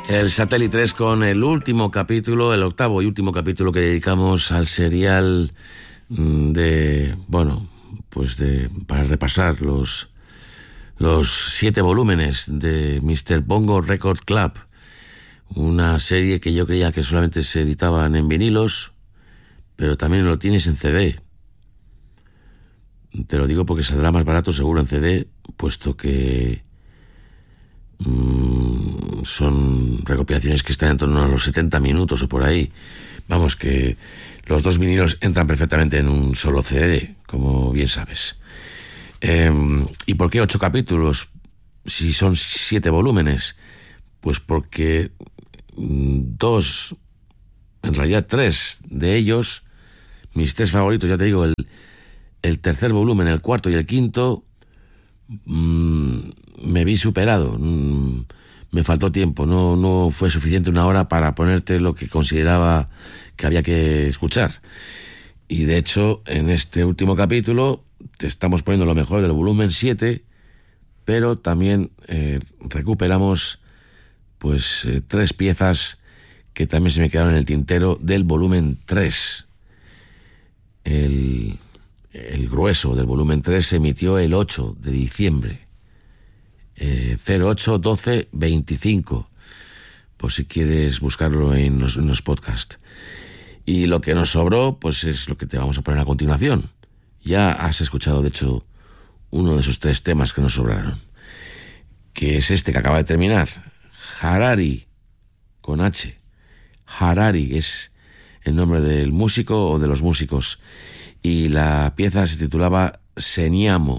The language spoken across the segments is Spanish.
El Satélite 3 con el último capítulo, el octavo y último capítulo que dedicamos al serial para repasar los 7 volúmenes de Mr. Bongo Record Club, una serie que yo creía que solamente se editaban en vinilos, pero también lo tienes en CD. Te lo digo porque saldrá más barato seguro en CD, puesto que son recopilaciones que están en torno a los 70 minutos o por ahí. Vamos, que los 2 vinilos entran perfectamente en un solo CD, como bien sabes. ¿Y por qué 8 capítulos si son 7 volúmenes? Pues porque 2, en realidad 3 de ellos, mis 3 favoritos, ya te digo, el tercer volumen, el cuarto y el quinto, me vi superado. Me faltó tiempo, no fue suficiente una hora para ponerte lo que consideraba que había que escuchar. Y de hecho, en este último capítulo te estamos poniendo lo mejor del volumen 7, pero también recuperamos 3 piezas que también se me quedaron en el tintero del volumen 3. El grueso del volumen 3 se emitió el 8 de diciembre. 08-12-25, por si quieres buscarlo en los podcasts. Y lo que nos sobró, pues es lo que te vamos a poner a continuación. Ya has escuchado, de hecho, uno de esos 3 temas que nos sobraron, que es este que acaba de terminar, Harari, con H. Harari es el nombre del músico o de los músicos, y la pieza se titulaba Seniamo.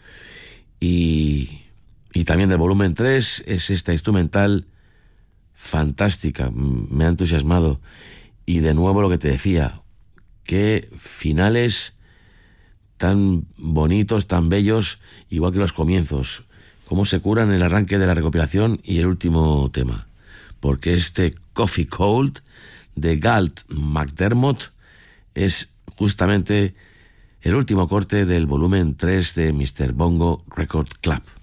Y también del volumen 3 es esta instrumental fantástica, me ha entusiasmado. Y de nuevo lo que te decía, qué finales tan bonitos, tan bellos, igual que los comienzos, cómo se curan el arranque de la recopilación y el último tema. Porque este Coffee Cold de Galt McDermott es justamente el último corte del volumen 3 de Mr. Bongo Record Club.